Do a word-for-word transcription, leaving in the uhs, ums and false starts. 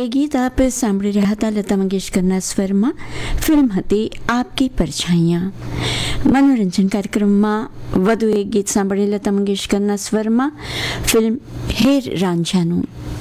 એ ગીત આપ સાંભળી રહ્યા હતા લતા મંગેશકરના સ્વરમાં. ફિલ્મ હતી આપકી પરછાઈયાં. મનોરંજન કાર્યક્રમમાં વધુ એક ગીત સાંભળી લતા મંગેશકરના સ્વરમાં ફિલ્મ હેર રાંઝાનું.